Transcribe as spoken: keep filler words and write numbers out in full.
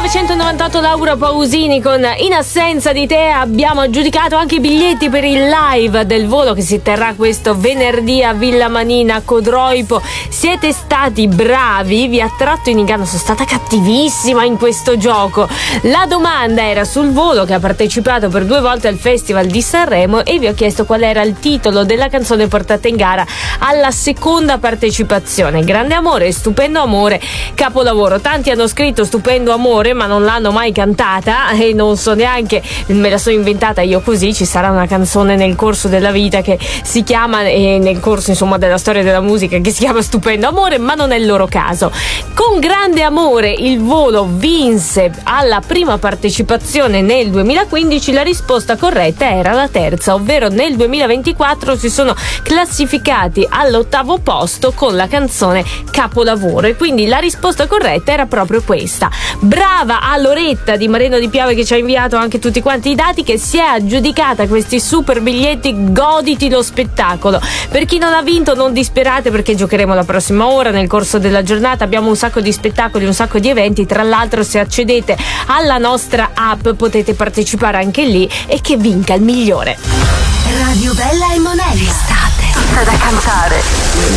millenovecentonovantotto Laura Pausini con In assenza di te. Abbiamo aggiudicato anche i biglietti per il live del volo che si terrà questo venerdì a Villa Manina Codroipo. Siete stati bravi, vi ha tratto in inganno, sono stata cattivissima in questo gioco. La domanda era sul volo che ha partecipato per due volte al Festival di Sanremo e vi ho chiesto qual era il titolo della canzone portata in gara alla seconda partecipazione. Grande amore, stupendo amore, capolavoro. Tanti hanno scritto stupendo amore ma non l'hanno mai cantata e non so neanche, me la sono inventata io così. Ci sarà una canzone nel corso della vita che si chiama, e nel corso insomma della storia della musica, che si chiama stupendo amore, ma non è il loro caso. Con grande amore il volo vinse alla prima partecipazione nel duemilaquindici. La risposta corretta era la terza, ovvero nel duemilaventiquattro si sono classificati all'ottavo posto con la canzone Capolavoro, e quindi la risposta corretta era proprio questa. Brava a Loretta di Marino di Piave che ci ha inviato anche tutti quanti i dati, che si è aggiudicata questi super biglietti. Goditi lo spettacolo. Per chi non ha vinto non disperate, perché giocheremo la prossima ora nel corso della giornata. Abbiamo un sacco di spettacoli, un sacco di eventi. Tra l'altro, se accedete alla nostra app potete partecipare anche lì e che vinca il migliore. Radio Bella e Monelli, state tutta da cantare.